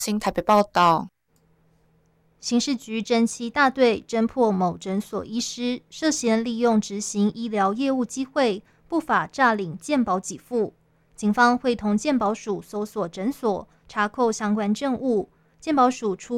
新台北报道。 刑事局侦缉大队侦破某诊所医师涉嫌利用执行医疗业务机会，不法诈领健保给付。警方会同健保署搜索诊所，查扣相关证物。健保署出